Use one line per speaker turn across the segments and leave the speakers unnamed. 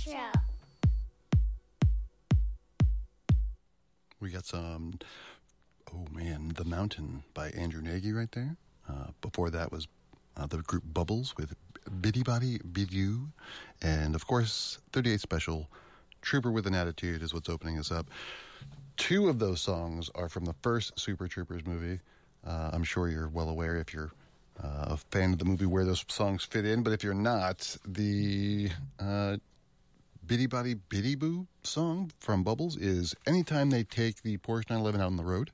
Show.
We got some, oh man, The Mountain by Andrew Nagy right there. Before that was the group Bubbles with Biddy Body Bidou. And of course, 38 Special, Trooper with an Attitude is what's opening us up. Two of those songs are from the first Super Troopers movie. I'm sure you're well aware if you're a fan of the movie where those songs fit in. But if you're not, the Biddy Body Biddy Boo song from Bubbles is anytime they take the Porsche 911 out on the road.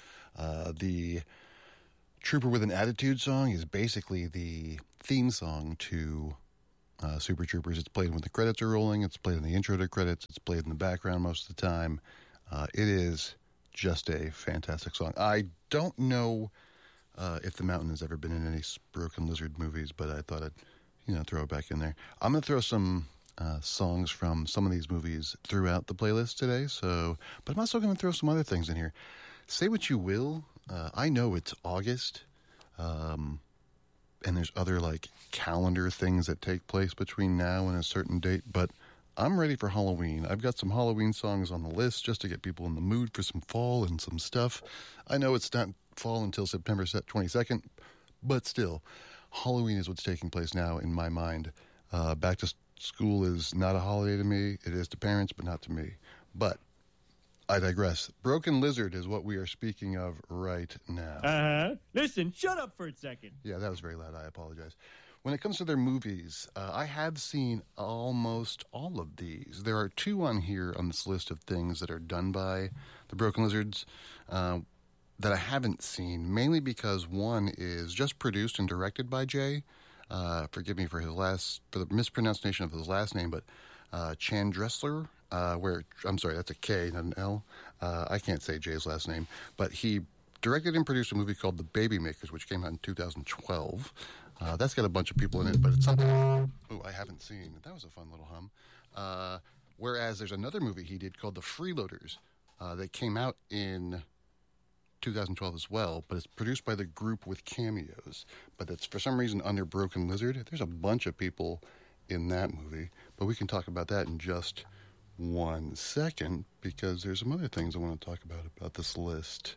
The Trooper with an Attitude song is basically the theme song to Super Troopers. It's played when the credits are rolling. It's played in the intro to credits. It's played in the background most of the time. It is just a fantastic song. I don't know if The Mountain has ever been in any Broken Lizard movies, but I thought I'd throw it back in there. I'm going to throw some songs from some of these movies throughout the playlist today. But I'm also going to throw some other things in here. Say what you will. I know it's August, and there's other calendar things that take place between now and a certain date, but I'm ready for Halloween. I've got some Halloween songs on the list just to get people in the mood for some fall and some stuff. I know it's not fall until September 22nd, but still, Halloween is what's taking place now in my mind. Back to school is not a holiday to me. It is to parents, but not to me. But I digress. Broken Lizard is what we are speaking of right now.
Listen, shut up for a second.
Yeah, that was very loud. I apologize. When it comes to their movies, I have seen almost all of these. There are two on here on this list of things that are done by the Broken Lizards that I haven't seen, mainly because one is just produced and directed by Jay. Forgive me for the mispronunciation of his last name, but Chandressler, I'm sorry, that's a K, not an L. I can't say Jay's last name, but he directed and produced a movie called The Baby Makers, which came out in 2012. That's got a bunch of people in it, but it's something I haven't seen. That was a fun little hum. Whereas there's another movie he did called The Freeloaders that came out in 2012 as well, but it's produced by the group with cameos. But it's for some reason under Broken Lizard. There's a bunch of people in that movie, but we can talk about that in just 1 second because there's some other things I want to talk about this list.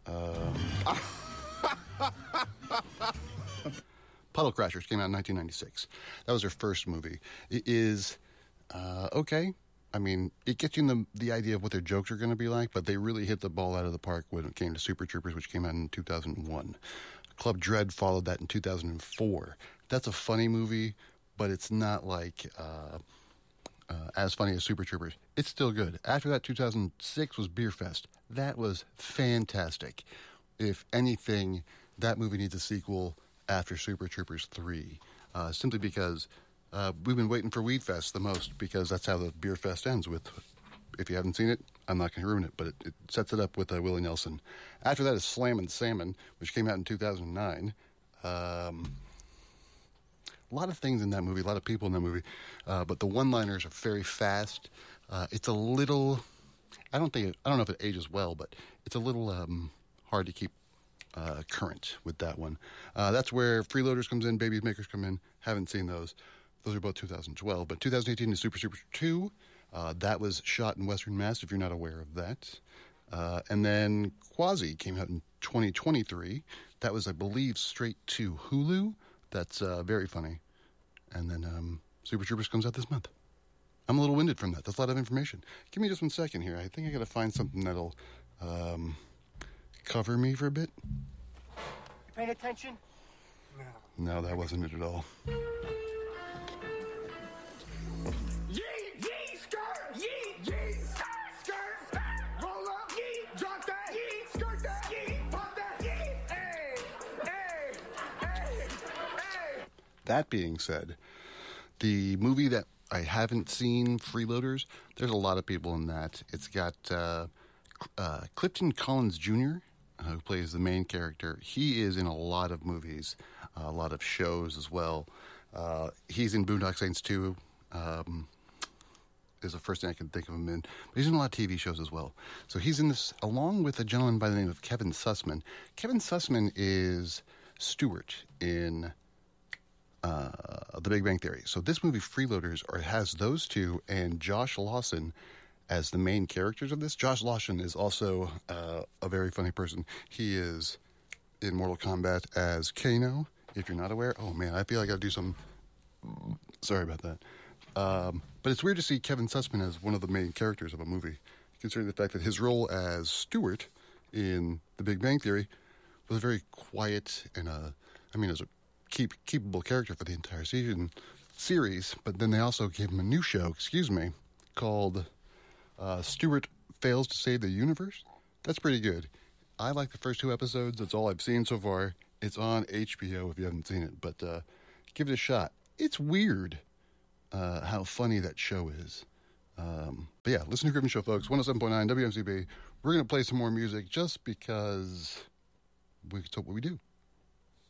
Puddle Crashers came out in 1996. That was their first movie. It is okay. I mean, it gets you in the idea of what their jokes are going to be like, but they really hit the ball out of the park when it came to Super Troopers, which came out in 2001. Club Dread followed that in 2004. That's a funny movie, but it's not as funny as Super Troopers. It's still good. After that, 2006 was Beer Fest. That was fantastic. If anything, that movie needs a sequel after Super Troopers 3, simply because we've been waiting for Weed Fest the most, because that's how the Beer Fest ends with. If you haven't seen it, I'm not going to ruin it, but it sets it up with Willie Nelson. After that is Slammin' Salmon, which came out in 2009. A lot of things in that movie, a lot of people in that movie, but the one-liners are very fast. It's a little, I don't know if it ages well, but it's a little hard to keep current with that one. That's where Freeloaders comes in, Baby Makers come in. Haven't seen those. Those are both 2012. But 2018 is Super Troopers 2. That was shot in Western Mass, if you're not aware of that. And then Quasi came out in 2023. That was, I believe, straight to Hulu. That's very funny. And then Super Troopers comes out this month. I'm a little winded from that. That's a lot of information. Give me just 1 second here. I think I got to find something that'll cover me for a bit.
You paying attention?
No, that wasn't it at all. That being said, the movie that I haven't seen, Freeloaders, there's a lot of people in that. It's got Clifton Collins Jr., who plays the main character. He is in a lot of movies, a lot of shows as well. He's in Boondock Saints 2, is the first thing I can think of him in. But he's in a lot of TV shows as well. So he's in this, along with a gentleman by the name of Kevin Sussman. Kevin Sussman is Stuart in The Big Bang Theory. So this movie, Freeloaders, has those two and Josh Lawson as the main characters of this. Josh Lawson is also a very funny person. He is in Mortal Kombat as Kano, if you're not aware. Oh, man, I feel like I gotta do some... Sorry about that. But it's weird to see Kevin Sussman as one of the main characters of a movie, considering the fact that his role as Stewart in The Big Bang Theory was a very quiet and, as a keepable character for the entire series. But then they also gave him a new show, called Stewart Fails to Save the Universe. That's pretty good. I like the first 2 episodes. That's all I've seen so far. It's on HBO if you haven't seen it, but give it a shot. It's weird how funny that show is. But yeah, listen to Griffin Show, folks. 107.9 WMCB. We're going to play some more music just because it's what we do.